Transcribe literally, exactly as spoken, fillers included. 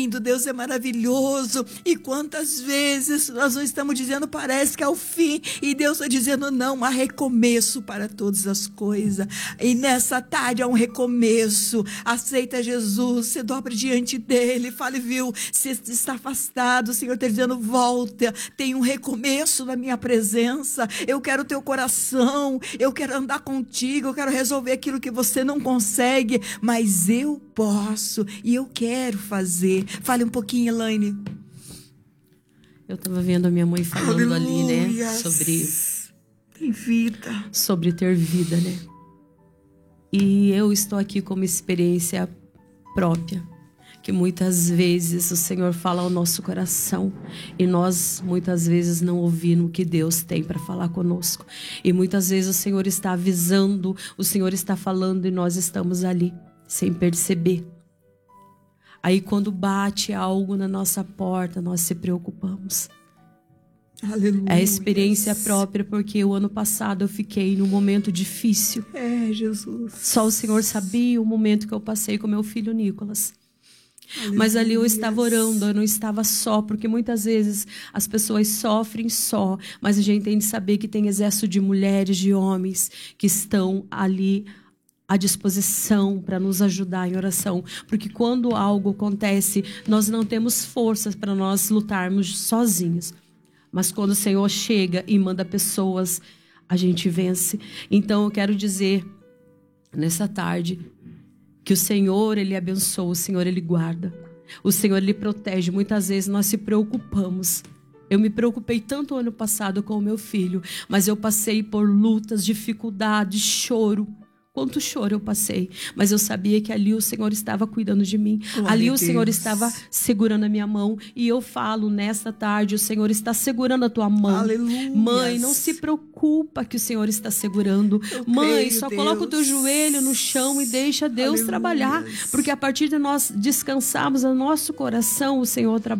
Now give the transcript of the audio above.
Deus é maravilhoso. E quantas vezes nós não estamos dizendo parece que é o fim, e Deus está dizendo não, há recomeço para todas as coisas. E nessa tarde há um recomeço. Aceita Jesus, se dobre diante dele, fale, viu, se está afastado, o Senhor está dizendo volta, tem um recomeço na minha presença. Eu quero o teu coração, eu quero andar contigo, eu quero resolver aquilo que você não consegue, mas eu posso e eu quero fazer. Fale um pouquinho, Elaine. Eu estava vendo a minha mãe falando ali, né? Sobre tem vida. Sobre ter vida, né? E eu estou aqui com uma experiência própria, que muitas vezes o Senhor fala ao nosso coração e nós muitas vezes não ouvimos o que Deus tem para falar conosco. E muitas vezes o Senhor está avisando, o Senhor está falando e nós estamos ali sem perceber. Aí quando bate algo na nossa porta, nós se preocupamos. Aleluia. É experiência própria, porque o ano passado eu fiquei num momento difícil. É, Jesus. Só o Senhor sabia o momento que eu passei com meu filho Nicolas. Aleluia. Mas ali eu estava orando, eu não estava só, porque muitas vezes as pessoas sofrem só, mas a gente tem de saber que tem exército de mulheres, de homens que estão ali à disposição para nos ajudar em oração, porque quando algo acontece, nós não temos forças para nós lutarmos sozinhos, mas quando o Senhor chega e manda pessoas, a gente vence. Então eu quero dizer nessa tarde que o Senhor, Ele abençoa, o Senhor, Ele guarda, o Senhor, Ele protege. Muitas vezes nós se preocupamos. Eu me preocupei tanto ano passado com o meu filho, mas eu passei por lutas, dificuldades, choro. Quanto choro eu passei, mas eu sabia que ali o Senhor estava cuidando de mim. Glória ali o Senhor estava segurando a minha mão. E eu falo nesta tarde, o Senhor está segurando a tua mão. Aleluia. Mãe, não se preocupa que o Senhor está segurando. Eu Mãe, creio, só Deus. Coloca o teu joelho no chão e deixa Deus Aleluia. Trabalhar. Porque a partir de nós descansarmos o nosso coração, o Senhor trabalha.